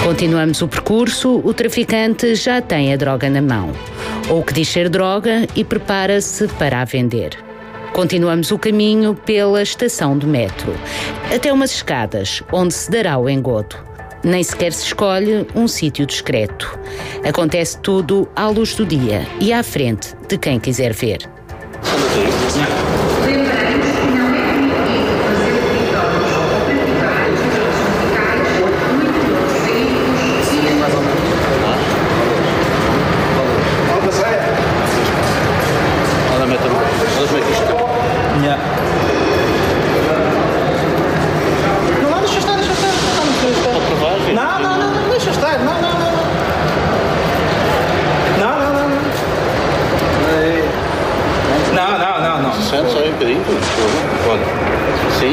Continuamos o percurso, o traficante já tem a droga na mão. Ou que diz ser droga e prepara-se para a vender. Continuamos o caminho pela estação de metro, até umas escadas, onde se dará o engodo. Nem sequer se escolhe um sítio discreto. Acontece tudo à luz do dia e à frente de quem quiser ver. Sente só um bocadinho, olha, sim.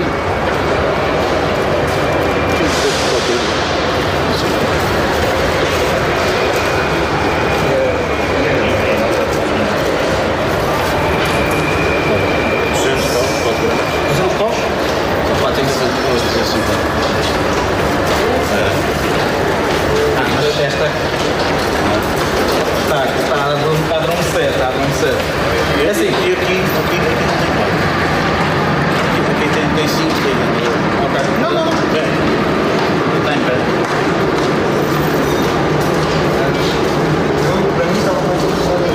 Está a adormecer. É assim, aqui tem 5 Ok. Não. Tem, pera. Para mim estava mais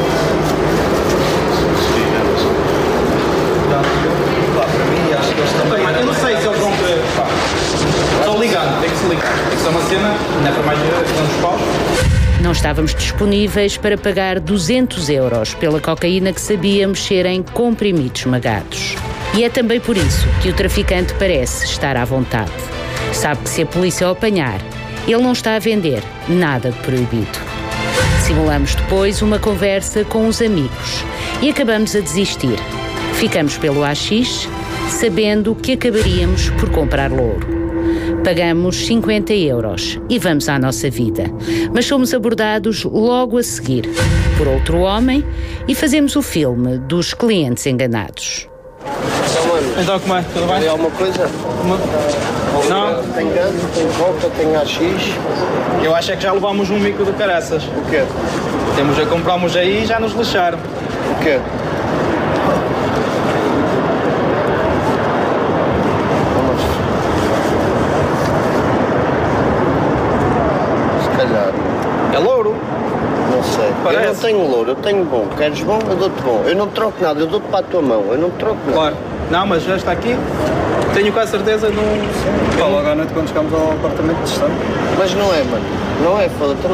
para mim, acho que eles também. Eu não sei se eles vão querer. Só ligando, tem que se ligar. Tem que ser uma cena, não é para mais ver, que nos paus. Não estávamos disponíveis para pagar 200 € pela cocaína que sabíamos serem comprimidos esmagados. E é também por isso que o traficante parece estar à vontade. Sabe que se a polícia o apanhar, ele não está a vender nada de proibido. Simulamos depois uma conversa com os amigos e acabamos a desistir. Ficamos pelo AX, sabendo que acabaríamos por comprar louro. Pagamos 50 € e vamos à nossa vida. Mas somos abordados logo a seguir por outro homem e fazemos o filme dos clientes enganados. Então como é? Tudo bem? Tem alguma coisa? Não? Tem gás, tem coca, tem AX. Eu acho é que já levámos um mico de caraças. O quê? Temos a comprarmos aí e já nos lixaram. O quê? É louro? Não sei. Parece. Eu não tenho louro, eu tenho bom. Queres bom? Eu dou-te bom. Eu não troco nada, eu dou-te para a tua mão. Eu não troco nada. Claro. Não, mas já está aqui. Tenho quase certeza não. Logo à noite quando chegámos ao apartamento de distante. Mas não é, mano. Não é, foda-te.